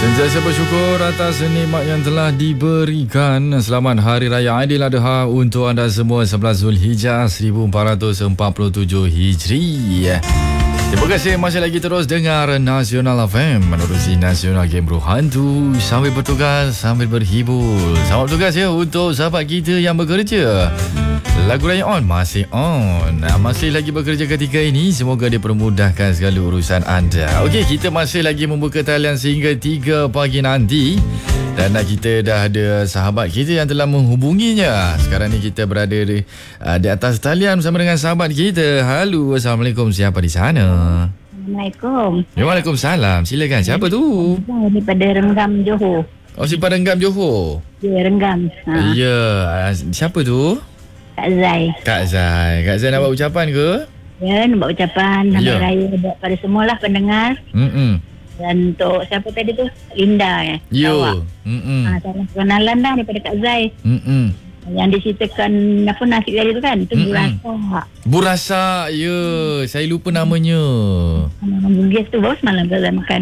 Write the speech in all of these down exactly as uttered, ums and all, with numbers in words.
Sentiasa bersyukur atas nikmat yang telah diberikan. Selamat Hari Raya Aidiladha untuk anda semua, sebelas Zulhijjah seribu empat ratus empat puluh tujuh Hijri. Terima kasih masih lagi terus dengar Nasional F M, menerusi Nasional Game Bro Hantu sambil bertugas, sambil berhibur. Selamat bertugas ya untuk sahabat kita yang bekerja. Lagu Raya On masih on, masih lagi bekerja ketika ini. Semoga dia permudahkan segala urusan anda. Okey, kita masih lagi membuka talian sehingga tiga pagi nanti. Dan kita dah ada sahabat kita yang telah menghubunginya. Sekarang ni kita berada di, uh, di atas talian bersama dengan sahabat kita. Halo, Assalamualaikum, siapa di sana? Assalamualaikum. Waalaikumsalam. Silakan, siapa tu? Daripada Renggam, Johor. Oh, si Renggam, Johor? Ya, Renggam. Ha. Ya, siapa tu? Kak Zai. Kak Zai. Kak Zai nak buat ucapan ke? Ya, nak buat ucapan Hari Ya. Raya buat pada semualah pendengar. Mm-mm. Dan untuk siapa tadi tu? Linda ya. Yo. Mm-mm. Ha, salah kenalan dah daripada Kak Zai. Mm-mm. Yang diceritakan apa nasi tadi tu kan? Itu burasa. Burasa, ya. Saya lupa namanya. Nama bugis tu baru semalam Kak Zai makan.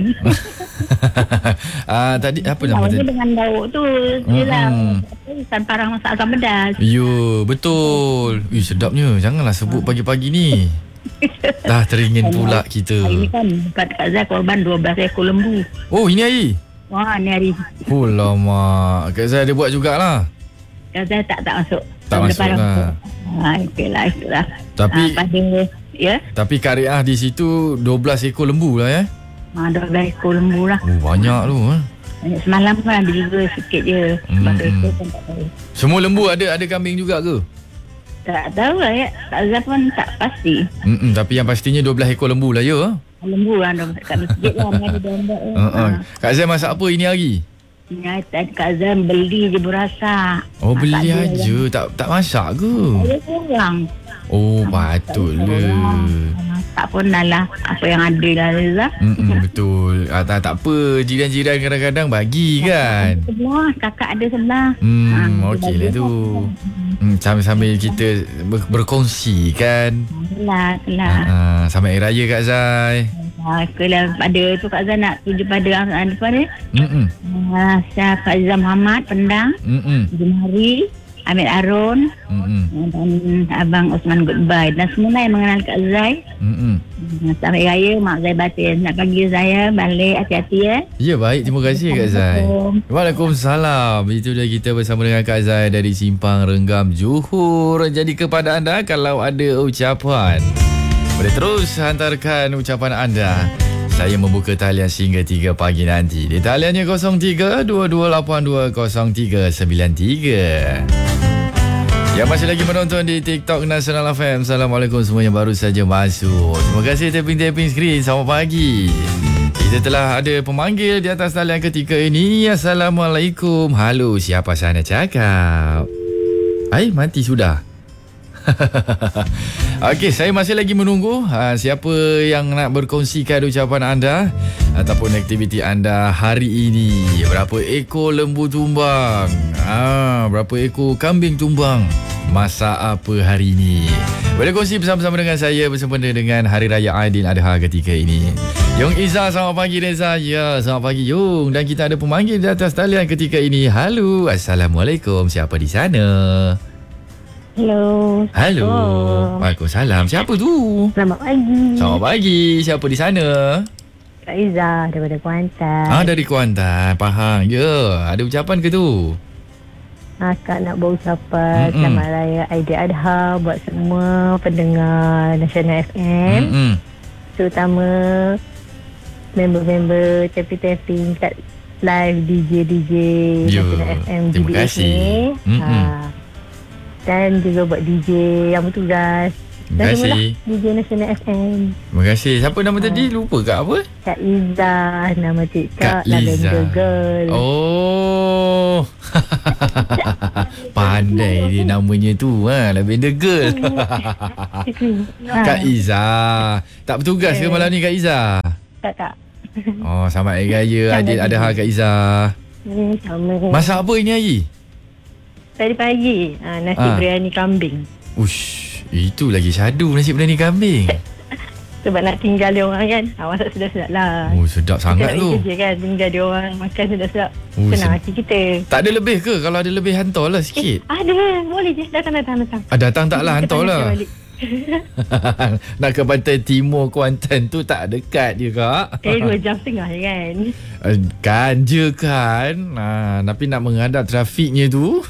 Ah, tadi apa nama Awalnya tadi? dengan daun tu. Yelah. Ikan parang masak asam pedas. Yo, betul. Ih, sedapnya. Janganlah sebut pagi-pagi ni. Dah teringin pula kita. Hari ni kan dekat Kak Zai korban dua belas ekor lembu. Oh, ini hari? Wah, ni hari. Oh, lama. Kak Zai ada buat jugalah. Kak Zai tak tak masuk. Tak masuk lah. Ha, okeylah, itulah. Tapi Ha, pada, ya. Tapi Kak Riah di situ dua belas ekor lembu lah ya. Ha, dua belas ekor lembu lah. Oh, banyak tu. Ha? Semalam pun ada juga sikit je. Sebab Hmm. ekor pun tak tahu. Semua lembu ada ada kambing juga ke? Tak tahu lah ya. Kak Zai pun tak pasti. Mm-mm, tapi yang pastinya dua belas ekor lembu lah ya. Lembu lah. Kami sikit lah. Ni ada domba. Uh-uh. Kak Zai masak apa ini hari? Ya, Kak Zai beli je berasa. Oh, Ha, beli tak ada aja. Tak tak masak ke? Ada kurang. Oh, patutlah. Tak pun lah apa yang ada lah Reza. Mm-mm, betul. Ah, tak, tak apa. Jiran-jiran kadang-kadang bagi kan. Sebelah, kakak ada sebelah. Hmm, Ha, okey lah bagi tu. Hmm, sambil-sambil kita ber- berkongsi kan. Kelah, kelah. Ah, selamat Hari Raya Kak Zai. Ha, kelah pada tu Kak Zai nak tuju pada apa ni? Mm-mm. Ha, saya Kak Zai Muhammad Pendang, Mm-mm. Jumari, Amir Arun, Mm-mm. dan Abang Osman Goodbye dan semua yang mengenal Kak Zai. Mm-mm. Selamat Hari Raya, Mak Zai batin. Nak bagi saya balik hati-hati ya. Ya, baik. Terima kasih Kak Zai. Waalaikumsalam. Itu dia kita bersama dengan Kak Zai dari Simpang Renggam, Johor. Jadi kepada anda, kalau ada ucapan, boleh terus hantarkan ucapan anda. Saya membuka talian sehingga tiga pagi nanti. Di taliannya kosong tiga dua dua lapan dua kosong tiga sembilan tiga. Yang masih lagi menonton di TikTok Nasional F M, Assalamualaikum semua yang baru saja masuk. Terima kasih tapping-tapping skrin. Selamat pagi. Kita telah ada pemanggil di atas talian ketika ini. Assalamualaikum. Halo, siapa sana cakap? Hai, mati sudah. Okey, saya masih lagi menunggu ha, siapa yang nak berkongsikan ucapan anda ataupun aktiviti anda hari ini. Berapa ekor lembu tumbang? Ha, berapa ekor kambing tumbang? Masak apa hari ini? Boleh kongsi bersama-sama dengan saya bersempena dengan Hari Raya Aidiladha ketika ini. Yong Izzah, selamat pagi Reza. Ya, selamat pagi Yong. Dan kita ada pemanggil di atas talian ketika ini. Halo, Assalamualaikum. Siapa di sana? Hello. Halo. Waalaikumsalam. Siapa tu? Selamat pagi. Selamat pagi. Siapa di sana? Kak Izzah daripada Kuantan. Ah, dari Kuantan. Faham. Ya. Ada ucapan ke tu? Akak nak berucapan Mm-mm. Selamat Raya Aidiladha buat semua pendengar Nasional F M. Mm-mm. Terutama member-member tapping-tapping kat live D J-D J Yo. Nasional F M Terima G B S kasih. ni. Mm-mm. Ha. Dan juga buat D J yang bertugas. Terima Dan kasih. semualah D J Nasional F M. Terima kasih. Siapa nama tadi? Lupa ke apa? Kak Izzah, nama Kak TikTok Izzah. Lavender Girl. Oh. Pandai dia namanya tu. Ha, Lavender Girl. Kak Izzah. Tak bertugas ke malam ni Kak Izzah? Tak, tak. Oh, selamat Hari Raya Aidiladha Kak Izzah. Hmm, sama. Masak apa ini hari? Tadi pagi, ha, nasi Ah. biryani kambing. Ush, itu lagi syadu nasi biryani kambing. Sebab nak tinggal dia orang kan. Ha, masak sedap-sedap lah. Oh, sedap sangat kita tu. Kerja kan, tinggal dia orang makan sedap-sedap. Oh, Senang sen- hati kita. Tak ada lebih ke? Kalau ada lebih hantar lah sikit. Eh, ada. Boleh je. Datang, datang, datang. Ah, datang tak lah, Kita hantar lah. panggil balik. Nak ke pantai timur Kuantan tu tak dekat je kak. Eh, dua jam setengah je kan. Eh, Kan je kan. Ah, tapi nak menghadap trafiknya tu.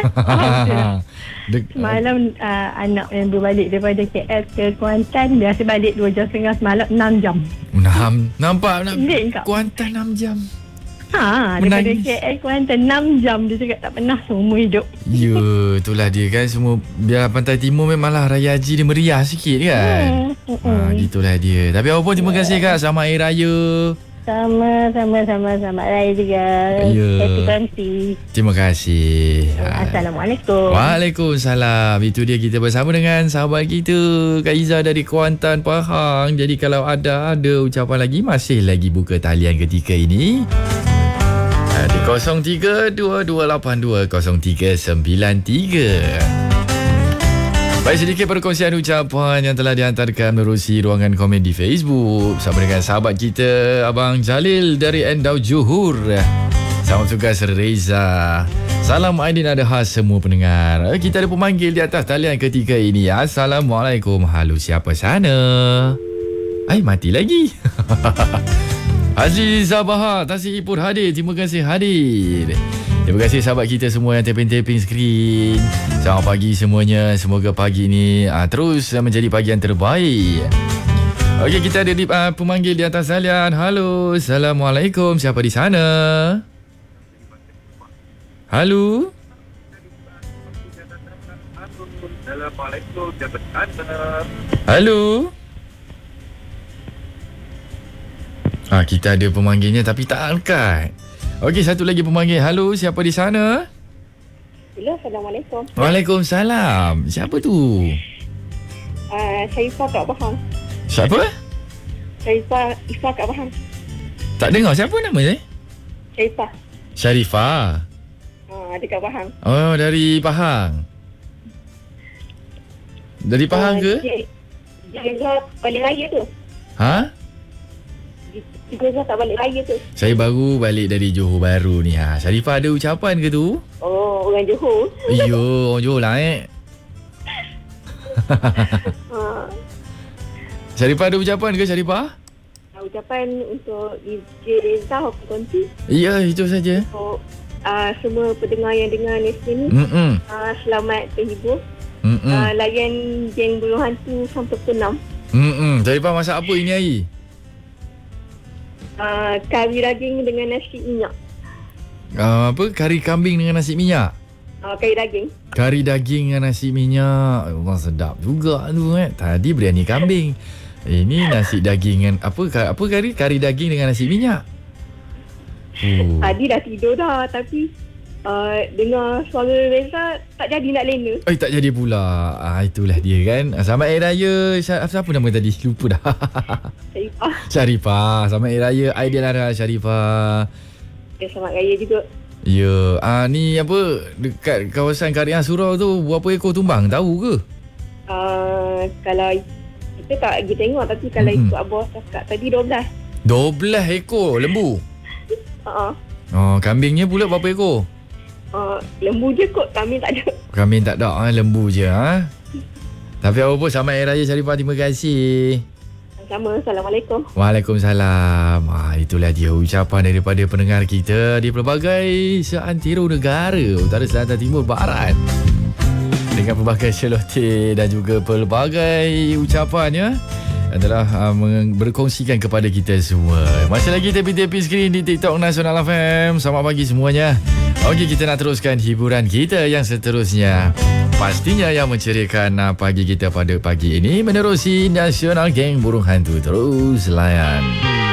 Dek- Semalam uh, anak yang berbalik daripada K L ke Kuantan, biasa balik dua jam setengah, semalam enam jam. Enam. Nampak nak Pelik kak. Kuantan enam jam. Ha, daripada Menangis. K L Kuantan enam jam. Dia cakap tak pernah seumur hidup. Ya, itulah dia kan. Semua biar pantai timur memanglah Raya Haji dia meriah sikit kan. Hmm, hmm, Ha, gitulah dia. Tapi apa pun terima kasih kak. Selamat Hari Raya. Sama, sama, sama, sama. Raya juga. Ya. Happy Country. Terima kasih. Ha. Assalamualaikum. Waalaikumsalam. Itu dia kita bersama dengan sahabat kita Kak Iza dari Kuantan, Pahang. Jadi kalau ada ada ucapan lagi, masih lagi buka talian ketika ini. Di kosong tiga dua dua lapan dua kosong tiga sembilan tiga. Baik, sedikit perkongsian ucapan yang telah dihantarkan menerusi ruangan komen di Facebook bersama dengan sahabat kita Abang Jalil dari Endau Johor. Selamat tugas Reza. Salam Aidin ada khas semua pendengar. Kita ada pemanggil di atas talian ketika ini. Assalamualaikum. Halo, siapa sana? Ai, mati lagi. Haji Zabaha Tasik Ipur hadir. Terima kasih hadir. Terima kasih sahabat kita semua yang tapping-tapping skrin. Selamat pagi semuanya. Semoga pagi ini uh, terus menjadi pagi yang terbaik. Okey, kita ada di, uh, pemanggil di atas talian. Halo, Assalamualaikum. Siapa di sana? Halo. Assalamualaikum. Siapa di sana? Halo. Ah, kita ada pemanggilnya tapi tak angkat. Okey, satu lagi pemanggil. Halo, siapa di sana? Hello, Assalamualaikum. Waalaikumsalam. Siapa tu? Uh, Syarifah Kak Bahang. Siapa? Syarifah Ifah Kak Bahang. Tak dengar siapa nama saya? Syarifah. Syarifah. Uh, ada Kak Bahang. Oh, dari Pahang. Dari Pahang ke? Jaga balik raya tu. Ha? Jaga tak balik raya tu. Saya baru balik dari Johor Baru ni. Ha, Syarifah ada ucapan ke tu? Oh, orang Johor. Iyo, orang Johor lah eh. Uh, Syarifah ada ucapan ke Syarifah? ucapan untuk D J Reza Hoki Konti. Ya, itu saja. Untuk uh, semua pendengar yang dengar Nestle ni. Mm-mm. Uh, selamat terhibur. Mm-mm. Uh, layan geng burung hantu sampai pukul enam. Mm-mm. Syarifah masak apa ini hari? Uh, kari daging dengan nasi minyak. Uh, apa? Kari kambing dengan nasi minyak? Uh, kari daging. Kari daging dengan nasi minyak. Allah, sedap juga tu eh. Tadi biryani kambing. Ini nasi daging dengan apa? Apa kari? Kari daging dengan nasi minyak. Oh. Tadi dah tidur dah, tapi uh, dengar suara Reza tak jadi nak lena. Eh, tak jadi pula. Ah, itulah dia kan. Selamat Hari Raya. Siapa nama tadi? Lupa dah. Syarifah. Syarifah. Selamat Hari Raya Aidilara Syarifah. Ya, selamat raya juga. Ya. Ah, ni apa? Dekat kawasan Kariah Surau tu berapa ekor tumbang? Tahu ke? Uh, kalau kita tak pergi tengok, tapi kalau Mm-mm. ikut Abah cakap tadi dua belas. dua belas ekor lembu. Uh-uh. Oh, kambingnya pula berapa ekor? Uh, lembu je kot, kami tak ada. Kambing tak ada, ha? Lembu je. Ha? Tapi apa pun, selamat Hari Raya Syarifah. Terima kasih. Sama, Assalamualaikum. Waalaikumsalam. Ah, itulah dia ucapan daripada pendengar kita di pelbagai seantero negara, utara, selatan, timur, barat. Dengan pelbagai celoteh dan juga pelbagai ucapannya adalah uh, berkongsikan kepada kita semua. Masih lagi tepi-tepi skrin di TikTok Nasional F M. Selamat pagi semuanya. Okey, kita nak teruskan hiburan kita yang seterusnya. Pastinya yang menceriakan uh, pagi kita pada pagi ini menerusi Nasional Geng Burung Hantu. Terus layan.